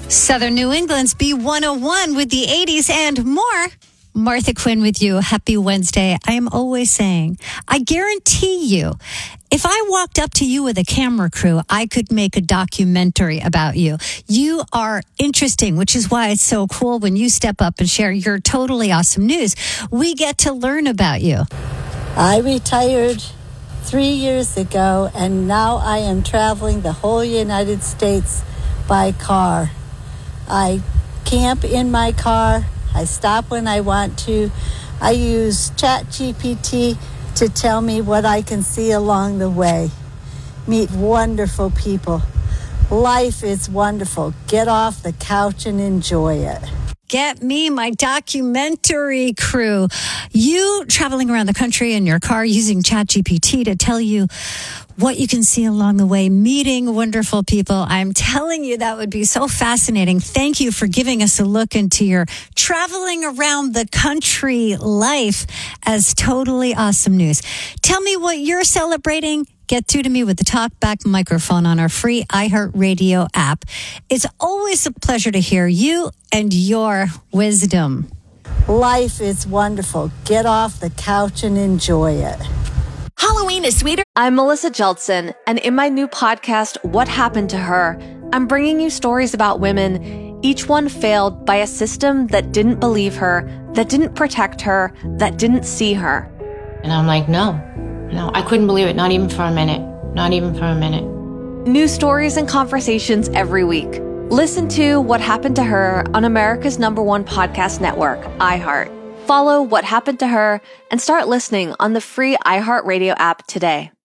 Southern New England's B101 with the 80s and more. Martha Quinn with you. Happy Wednesday. I am always saying, I guarantee you, if I walked up to you with a camera crew, I could make a documentary about you. You are interesting, which is why it's so cool when you step up and share your totally awesome news. We get to learn about you. I retired 3 years ago, and now I am traveling the whole United States by car. I camp in my car. I stop when I want to. I use ChatGPT to tell me what I can see along the way. Meet wonderful people. Life is wonderful. Get off the couch and enjoy it. Get me my documentary crew. You traveling around the country in your car using ChatGPT to tell you what you can see along the way, meeting wonderful people. I'm telling you, that would be so fascinating. Thank you for giving us a look into your traveling around the country life as totally awesome news. Tell me what you're celebrating. Get through to me with the talkback microphone on our free iHeartRadio app. It's always a pleasure to hear you and your wisdom. Life is wonderful. Get off the couch and enjoy it. Halloween is sweeter. I'm Melissa Jeltsin, and in my new podcast, What Happened to Her, I'm bringing you stories about women, each one failed by a system that didn't believe her, that didn't protect her, that didn't see her. And I'm like, no, I couldn't believe it. Not even for a minute. Not even for a minute. New stories and conversations every week. Listen to What Happened to Her on America's #1 podcast network, iHeart. Follow What Happened to Her and start listening on the free iHeartRadio app today.